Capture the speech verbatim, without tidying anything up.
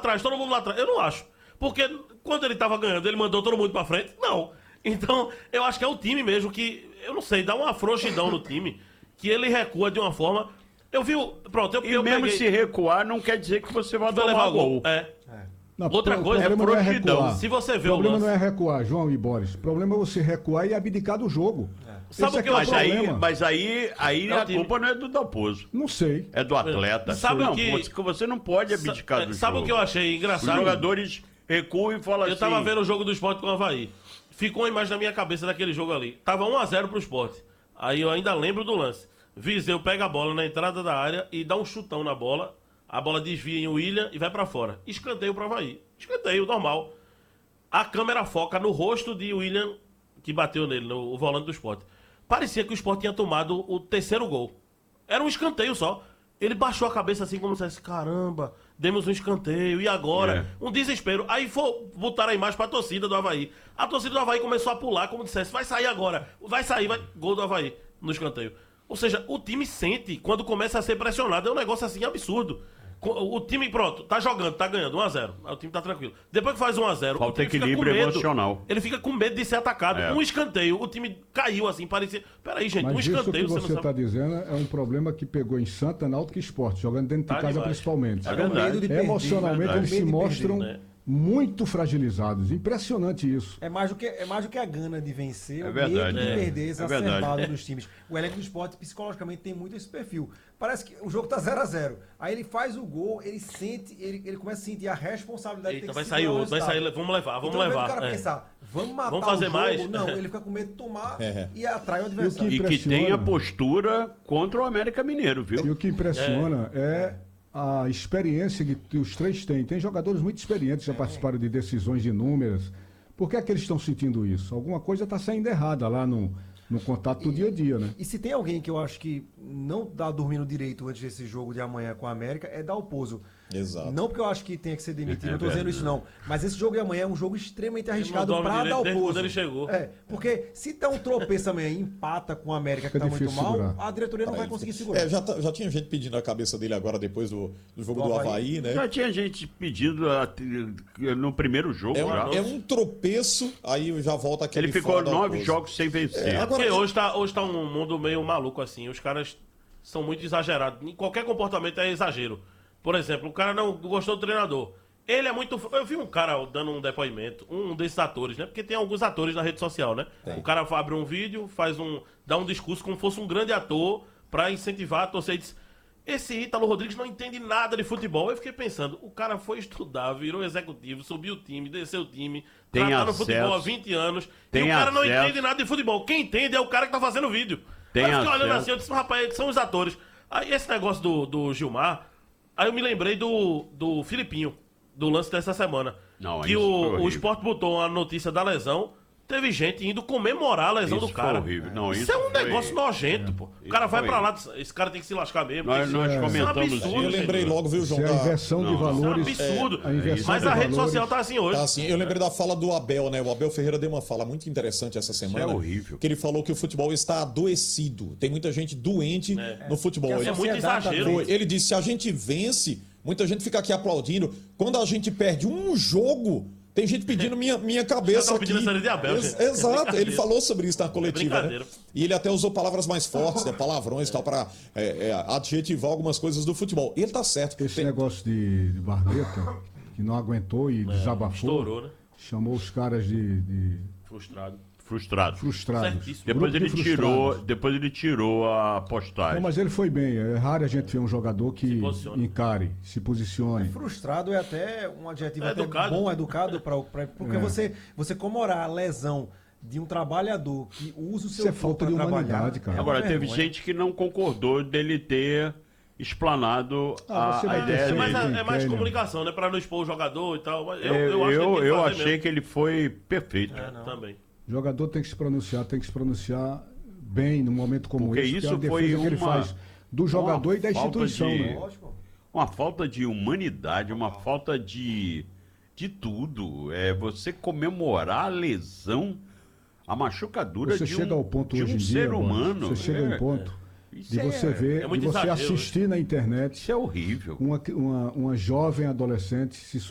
atrás, todo mundo lá atrás. Eu não acho. Porque quando ele tava ganhando, ele mandou todo mundo pra frente? Não. Então, eu acho que é o time mesmo que, eu não sei, dá uma frouxidão no time, que ele recua de uma forma... Eu vi o... Pronto, eu, E eu mesmo peguei... se recuar, não quer dizer que você vai, vai levar levar gol. gol. É. Não, Outra o coisa, problema é não é frouxidão. recuar. Se você vê o o problema lance... não é recuar, João e Boris. O problema é você recuar e abdicar do jogo. Sabe Esse o que é eu é o Mas aí, problema. mas aí, aí É o a time. culpa não é do Dalpozo. Não sei. É do atleta. Sabe não, o que- você, você não pode abdicar Sa- do Sabe jogo. o que eu achei Os engraçado? jogadores recuam e falam Eu assim... tava vendo o jogo do Sport com o Avaí. Ficou uma imagem na minha cabeça daquele jogo ali. Tava um a zero pro Sport. Aí eu ainda lembro do lance. Viseu pega a bola na entrada da área e dá um chutão na bola. A bola desvia em William e vai pra fora. Escanteio pro Avaí. Escanteio, normal. A câmera foca no rosto de William, que bateu nele, no o volante do Sport. Parecia que o Sport tinha tomado o terceiro gol. Era um escanteio só. Ele baixou a cabeça assim, como se fosse, caramba, demos um escanteio, e agora? É. Um desespero. Aí for, botaram a imagem pra torcida do Avaí. A torcida do Avaí começou a pular, como dissesse, vai sair agora, vai sair, vai... Gol do Avaí, no escanteio. Ou seja, o time sente quando começa a ser pressionado. É um negócio assim absurdo. O time, pronto, tá jogando, tá ganhando um a zero. O time tá tranquilo. Depois que faz um a zero, Falta o time fica equilíbrio com medo. emocional. Ele fica com medo de ser atacado. É. Um escanteio, o time caiu assim, parecia... Peraí, gente, Mas um isso que escanteio, você você não está sabe... dizendo é um problema que pegou em Santa, Náutico e Sport, jogando dentro de Tá casa demais. principalmente. É verdade. medo de perder, Emocionalmente verdade. eles se Medo de mostram perder, né? muito fragilizados. Impressionante isso. É mais do que, é mais do que a gana de vencer, É o verdade. medo de É. perder É exacerbado verdade. dos times. O elenco do Sport, psicologicamente, tem muito esse perfil. Parece que o jogo tá zero a zero. Aí ele faz o gol, ele sente, ele, ele começa a sentir a responsabilidade de ter Eita, que vai segurar sair o outro, vai resultado. sair, vamos levar, vamos Então, ao invés levar. do cara é. pensar, vamos matar Vamos fazer o jogo, mais? não, ele fica com medo de tomar É. e atrai o E o adversário. que E que impressiona. tenha postura contra o América Mineiro, viu? E o que impressiona é, a experiência que os três têm. Tem jogadores muito experientes, já participaram de decisões inúmeras. Por que é que eles estão sentindo isso? Alguma coisa está saindo errada lá no, no contato do dia a dia, né? E se tem alguém que eu acho que não tá dormindo direito antes desse jogo de amanhã com a América, é Dalpozo. Exato. Não porque eu acho que tenha que ser demitido, É não tô dizendo verdade. isso não. Mas esse jogo de amanhã é um jogo extremamente arriscado dorme para direito desde Dalpozo. quando ele chegou. É, porque se tá um tropeço amanhã e empata com a América que Fica tá muito difícil mal, segurar. a diretoria não Pra vai ele. conseguir segurar. É, já, tá- já tinha gente pedindo a cabeça dele agora depois do, do jogo Do do Avaí. Avaí, né? Já tinha gente pedindo a- no primeiro jogo. É já. um, é um tropeço, aí já volta aquele Ele ficou fora da nove coisa. jogos sem vencer. É, agora- Porque hoje tá, hoje tá um mundo meio maluco assim. Os caras são muito exagerados. Em qualquer comportamento é exagero. Por exemplo, o cara não gostou do treinador. Ele é muito. Eu vi um cara dando um depoimento, um desses atores, né? Porque tem alguns atores na rede social, né? Tem. O cara abre um vídeo, faz um. dá um discurso como se fosse um grande ator pra incentivar a torcida e diz. Esse Ítalo Rodrigues não entende nada de futebol. Eu fiquei pensando, o cara foi estudar, virou executivo, subiu o time, desceu o time, Tem tá no acesso. futebol há vinte anos. Tem e o cara não acesso. entende nada de futebol. Quem entende é o cara que tá fazendo o vídeo. Tem Aí eu fiquei olhando acesso. assim, eu disse, rapaz, são os atores. Aí esse negócio do, do Gilmar, aí eu me lembrei do, do Filipinho, do lance dessa semana. Não, que isso foi o, o horrível. Sport botou a notícia da lesão, teve gente indo comemorar a lesão Isso do foi cara. horrível. Não, isso, isso é um foi- negócio nojento, pô. O Isso cara vai foi- pra lá, esse cara tem que se lascar mesmo. Nós, tem que nós se... comentamos Isso é um absurdo, Eu lembrei gente. logo, viu, Isso João? é a da- inversão de Não, Isso é um valores. absurdo. a inversão Mas de a rede valores. social tá assim hoje. Tá, assim, eu lembrei da fala do Abel, né? O Abel Ferreira deu uma fala muito interessante essa semana. é horrível. Que ele falou que o futebol está adoecido. Tem muita gente doente no futebol. Que a Ele, É muito sociedade tá exagero. foi- ele disse: se a gente vence, muita gente fica aqui aplaudindo. Quando a gente perde um jogo, tem gente pedindo minha, minha cabeça. tão pedindo aqui. essa de Abel, Ex- gente. É Exato, ele brincadeira. falou sobre isso na coletiva. né? brincadeira. E ele até usou palavras mais fortes, né? Palavrões e tal, para é, é, adjetivar algumas coisas do futebol. E ele tá certo. Esse Tem- negócio de, de Barleta, que não aguentou e desabafou, estourou, né? chamou os caras de, de Frustrado. Frustrado. frustrados. Certíssimo. Depois Grupo ele de tirou, frustrados. depois ele tirou a postagem. Não, mas ele foi bem. É raro a gente ver um jogador que posiciona. encare, se posicione. Frustrado é até um adjetivo É até educado. bom, educado, pra, pra- porque É. você, você comemorar a lesão de um trabalhador que usa o seu Isso é corpo falta pra de trabalhar, humanidade, cara. é uma Agora, teve vergonha. gente que não concordou dele ter explanado Ah, a, você a vai ter ideia É, sempre mas dele. é, é mais Entende? comunicação, né? Pra não expor o jogador e tal. Mas eu, É, eu, acho que ele eu, tem que eu fazer achei mesmo. que ele foi perfeito. É, também. O jogador tem que se pronunciar, tem que se pronunciar bem num momento como Porque esse, isso que é a foi defesa que ele uma- faz do jogador uma e da falta instituição. de- né? Lógico. Uma falta de humanidade, uma falta de, de tudo. É você comemorar a lesão, a machucadura Você de chega um, ao ponto de hoje um em ser dia, humano. você chega a É, um ponto isso de é- você ver, é de muito você exagero, assistir na internet Isso é horrível. uma, uma, uma jovem adolescente se